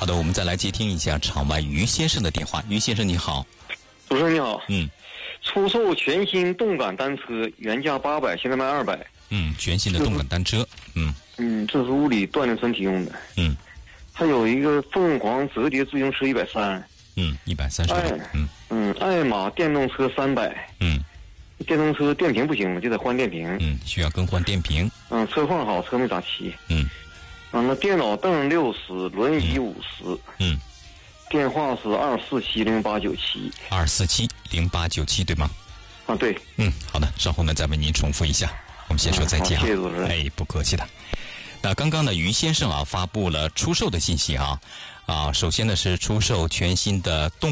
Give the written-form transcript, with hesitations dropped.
好的，我们再来接听一下场外于先生的电话。于先生你好。 主持人你好。出售全新动感单车，原价800，现在卖200。 全新的动感单车。 这是屋里锻炼身体用的。还有一个凤凰折叠自行车130。130。爱玛电动车300。电动车电瓶不行了，就得换电瓶。 需要更换电瓶。 车况好，车没咋骑。那电脑凳60，轮椅50。电话是2470897。 2470897对吗？ 对。 好的，稍后呢再为您重复一下。我们先说再见啊。 谢谢主持人。 不客气的。那刚刚呢，于先生发布了出售的信息啊。首先呢是出售全新的动